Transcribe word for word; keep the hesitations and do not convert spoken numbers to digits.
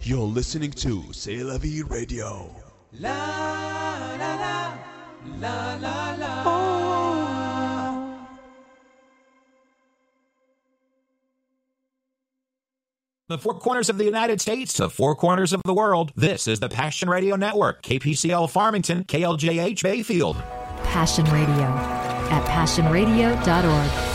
You're listening to C'est La Vie Radio. La la la la la la. Oh. The four corners of the United States to four corners of the world. This is the Passion Radio Network. K P C L Farmington, K L J H Bayfield. Passion Radio at passion radio dot org.